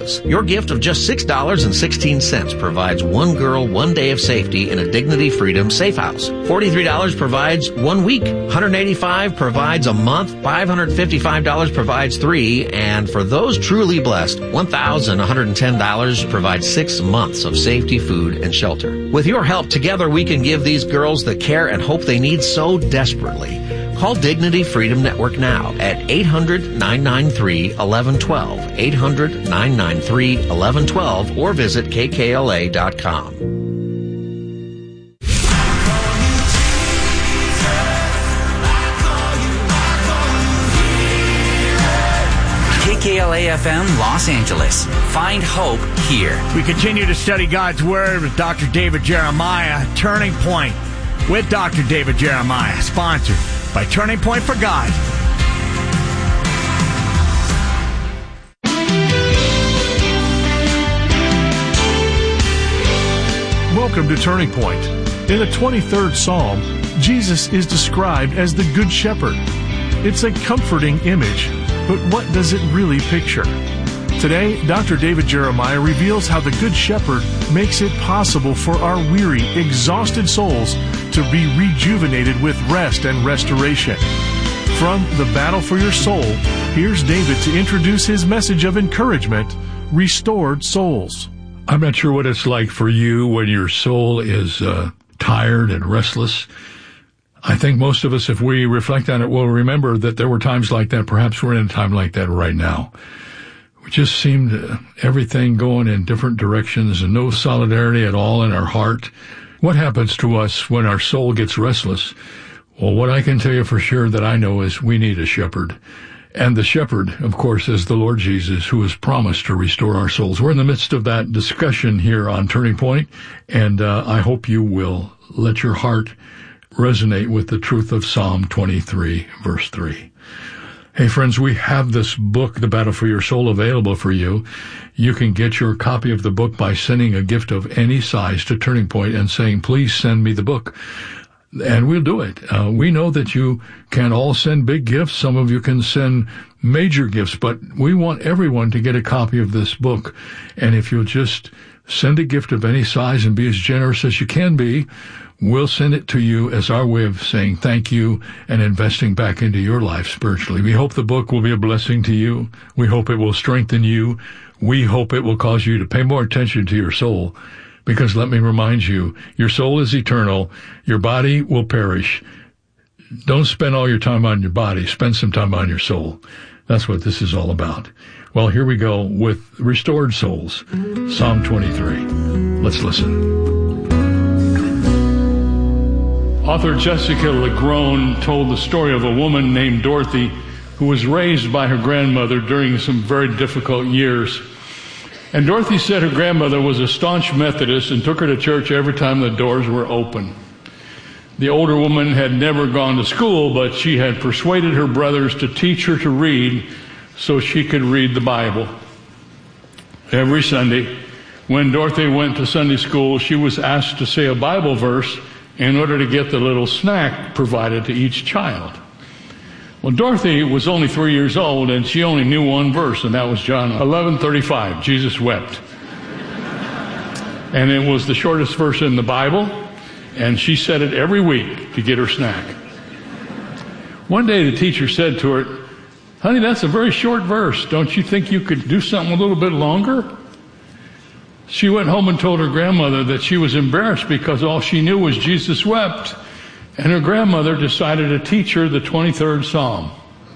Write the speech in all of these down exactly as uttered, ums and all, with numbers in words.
Texas. Your gift of just six dollars and sixteen cents provides one girl one day of safety in a Dignity Freedom Safe House. forty-three dollars provides one week. one hundred eighty-five dollars provides a month. five hundred fifty-five dollars provides three. And for those truly blessed, one thousand one hundred ten dollars provides six months of safety, food, and shelter. With your help, together we can give these girls the care and hope they need so desperately. Call Dignity Freedom Network now at eight hundred, nine nine three, one one one two, eight hundred, nine nine three, one one one two, or visit K K L A dot com. K K L A F M Los Angeles. Find hope here. We continue to study God's Word with Doctor David Jeremiah. Turning Point with Doctor David Jeremiah. Sponsored by Turning Point for God. Welcome to Turning Point. In the twenty-third Psalm, Jesus is described as the Good Shepherd. It's a comforting image, but what does it really picture? Today, Doctor David Jeremiah reveals how the Good Shepherd makes it possible for our weary, exhausted souls to be rejuvenated with rest and restoration. From The Battle for Your Soul, here's David to introduce his message of encouragement, Restored Souls. I'm not sure what it's like for you when your soul is uh, tired and restless. I think most of us, if we reflect on it, will remember that there were times like that. Perhaps we're in a time like that right now. We just seemed uh, everything going in different directions and no solidarity at all in our heart. What happens to us when our soul gets restless? Well, what I can tell you for sure that I know is we need a shepherd. And the shepherd, of course, is the Lord Jesus, who has promised to restore our souls. We're in the midst of that discussion here on Turning Point, and uh, I hope you will let your heart resonate with the truth of Psalm twenty-three, verse three. Hey, friends, we have this book, The Battle for Your Soul, available for you. You can get your copy of the book by sending a gift of any size to Turning Point and saying, please send me the book. And we'll do it. Uh, we know that you can all send big gifts. Some of you can send major gifts, but we want everyone to get a copy of this book. And if you'll just send a gift of any size and be as generous as you can be, we'll send it to you as our way of saying thank you and investing back into your life spiritually. We hope the book will be a blessing to you. We hope it will strengthen you. We hope it will cause you to pay more attention to your soul. Because let me remind you, your soul is eternal. Your body will perish. Don't spend all your time on your body. Spend some time on your soul. That's what this is all about. Well, here we go with Restored Souls, Psalm twenty-three. Let's listen. Author Jessica Legrone told the story of a woman named Dorothy who was raised by her grandmother during some very difficult years. And Dorothy said her grandmother was a staunch Methodist and took her to church every time the doors were open. The older woman had never gone to school, but she had persuaded her brothers to teach her to read so she could read the Bible. Every Sunday, when Dorothy went to Sunday school, she was asked to say a Bible verse in order to get the little snack provided to each child. Well, Dorothy was only three years old, and she only knew one verse, and that was John eleven thirty-five, Jesus wept. And it was the shortest verse in the Bible, and she said it every week to get her snack. One day the teacher said to her, honey, that's a very short verse. Don't you think you could do something a little bit longer? She went home and told her grandmother that she was embarrassed because all she knew was Jesus wept. And her grandmother decided to teach her the twenty-third Psalm.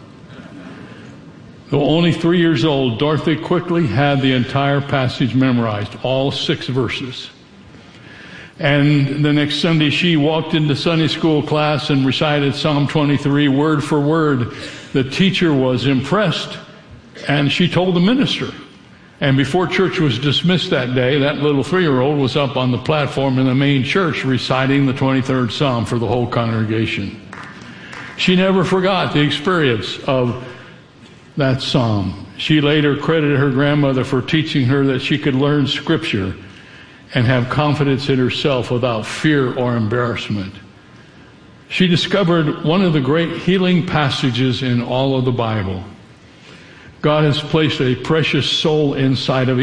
Though only three years old, Dorothy quickly had the entire passage memorized, all six verses. And the next Sunday, she walked into Sunday school class and recited Psalm twenty-three word for word. The teacher was impressed, and she told the minister. And before church was dismissed that day, that little three-year-old was up on the platform in the main church reciting the twenty-third Psalm for the whole congregation. She never forgot the experience of that psalm. She later credited her grandmother for teaching her that she could learn Scripture and have confidence in herself without fear or embarrassment. She discovered one of the great healing passages in all of the Bible. God has placed a precious soul inside of